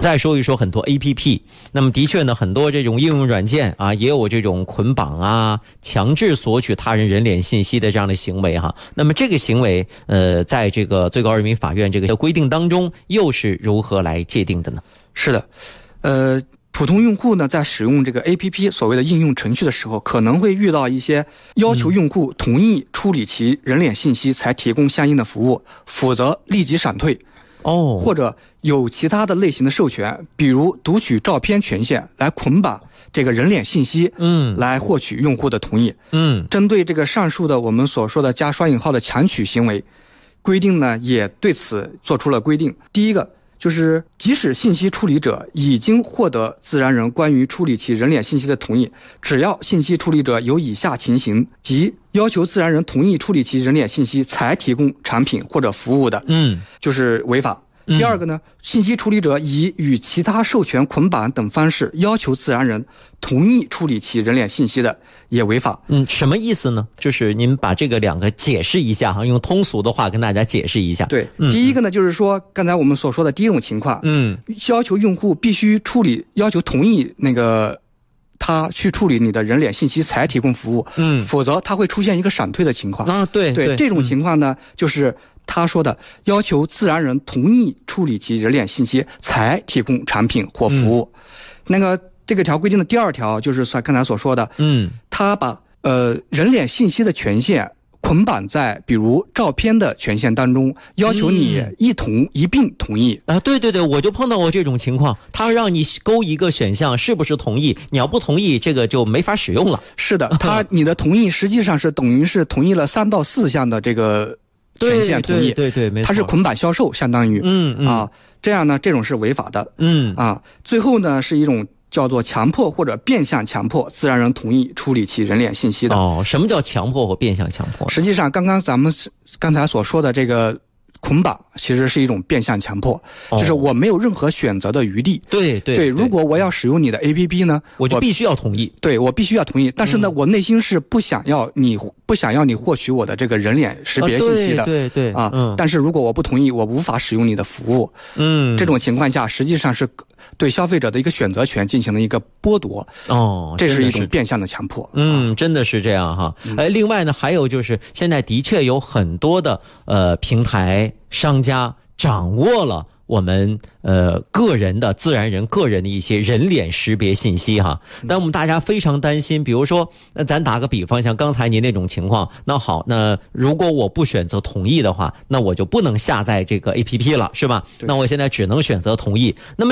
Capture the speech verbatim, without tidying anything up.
再说一说很多 A P P， 那么的确呢，很多这种应用软件啊，也有这种捆绑啊、强制索取他人人脸信息的这样的行为哈。那么这个行为，呃，在这个最高人民法院这个规定当中，又是如何来界定的呢？ 是的，呃，普通用户呢，在使用这个 A P P 所谓的应用程序的时候，可能会遇到一些要求用户同意处理其人脸信息才提供相应的服务，否则立即闪退。 哦， 或者有其他的类型的授权，比如读取照片权限来捆绑这个人脸信息， 嗯， 来获取用户的同意。 嗯， 针对这个上述的我们所说的加双引号的强取行为，规定呢也对此做出了规定。第一个就是即使信息处理者已经获得自然人关于处理其人脸信息的同意，只要信息处理者有以下情形，即要求自然人同意处理其人脸信息才提供产品或者服务的， 嗯， 就是违法。第二个呢，信息处理者以与其他授权捆绑等方式要求自然人同意处理其人脸信息的，也违法。 嗯，什么意思呢？就是您把这个两个解释一下哈，用通俗的话跟大家解释一下。 对， 嗯、 第一个呢，就是说刚才我们所说的第一种情况， 嗯， 要求用户必须处理，要求同意那个他去处理你的人脸信息才提供服务， 嗯， 否则他会出现一个闪退的情况。 啊，对对， 对这种情况呢，嗯、就是他说的要求自然人同意处理其人脸信息才提供产品或服务。嗯、那个这个条规定的第二条就是刚才所说的， 嗯， 他把呃人脸信息的权限捆绑在比如照片的权限当中，要求你一同、嗯、一并同意啊。对对对，我就碰到过这种情况，他让你勾一个选项是不是同意，你要不同意这个就没法使用了。 是的，他你的同意实际上是等于是同意了三到四项的这个权限同意， 对对 对, 对，没错， 它是捆绑销售，相当于嗯嗯啊，这样呢，这种是违法的， 嗯啊，最后呢是一种叫做强迫或者变相强迫自然人同意处理其人脸信息的。 哦，什么叫强迫或变相强迫？ 实际上，刚刚咱们刚才所说的这个捆绑，其实是一种变相强迫，哦、就是我没有任何选择的余地。 对对对, 对，如果我要使用你的 A P P 呢， 我就必须要同意。 对，我必须要同意。但是呢，嗯、我内心是不想要你不想要你获取我的这个人脸识别信息的。 啊、对 对, 对啊、 嗯， 但是如果我不同意，我无法使用你的服务。 嗯， 这种情况下，实际上是对消费者的一个选择权进行了一个剥夺。 哦， 这是一种变相的强迫。 嗯，真的是这样哈。哎、嗯，另外呢，还有就是现在的确有很多的呃平台商家掌握了我们呃个人的自然人个人的一些人脸识别信息哈，但我们大家非常担心，比如说，那咱打个比方，像刚才您那种情况，那好，那如果我不选择同意的话，那我就不能下载这个 A P P 了，是吧？那我现在只能选择同意。那么